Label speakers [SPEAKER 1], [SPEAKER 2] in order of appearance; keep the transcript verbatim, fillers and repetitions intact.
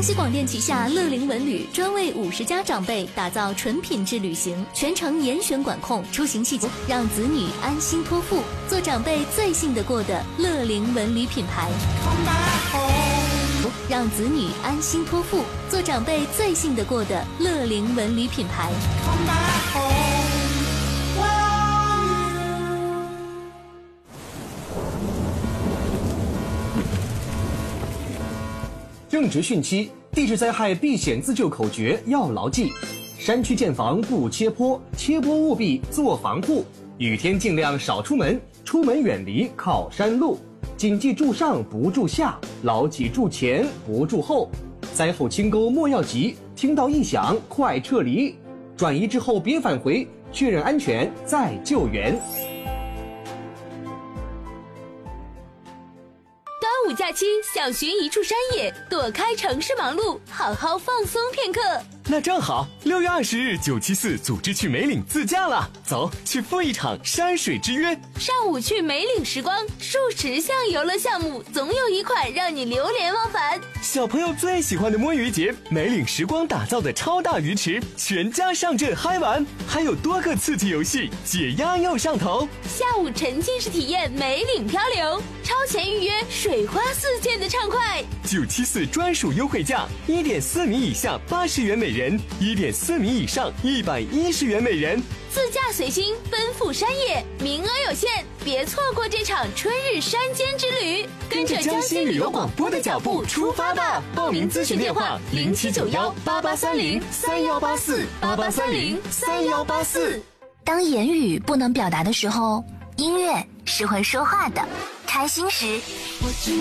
[SPEAKER 1] 江西广电旗下乐龄文旅专为五十家长辈打造纯品质旅行，全程严选管控，出行细节让子女安心托付，做长辈最信得过的乐龄文旅品牌。让子女安心托付，做长辈最信得过的乐龄文旅品牌。
[SPEAKER 2] 正值汛期，地质灾害避险自救口诀要牢记：山区建房不切坡，切坡务必做防护；雨天尽量少出门，出门远离靠山路；谨记住上不住下，牢记住前不住后。灾后清沟莫要急，听到异响快撤离，转移之后别返回，确认安全再救援。
[SPEAKER 3] 端午假期想寻一处山野，躲开城市忙碌，好好放松片刻。
[SPEAKER 4] 那正好，六月二十日九七四组织去梅岭自驾了，走，去赴一场山水之约。
[SPEAKER 3] 上午去梅岭时光，数十项游乐项目，总有一款让你流连忘返。
[SPEAKER 4] 小朋友最喜欢的摸鱼节，梅岭时光打造的超大鱼池，全家上阵嗨玩，还有多个刺激游戏，解压又上头。
[SPEAKER 3] 下午沉浸式体验梅岭漂流，超前预约，水花四溅的畅快。
[SPEAKER 4] 九七四专属优惠价，一点四米以下八十元每人，一点四米以上一百一十元每人。
[SPEAKER 3] 自驾随心，奔赴山野，名额有限，别错过这场春日山间之旅。
[SPEAKER 4] 跟着江西旅游广播的脚步出发吧！报名咨询电话：零七九幺八八三零三幺八四八八三零三幺八四。
[SPEAKER 5] 当言语不能表达的时候，音乐是会说话的。开心时，